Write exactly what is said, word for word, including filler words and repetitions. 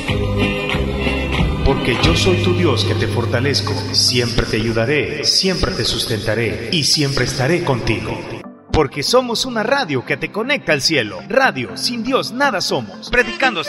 Porque yo soy tu Dios que te fortalezco, siempre te ayudaré, siempre te sustentaré y siempre estaré contigo. Porque somos una radio que te conecta al cielo. Radio, sin Dios nada somos. Predicando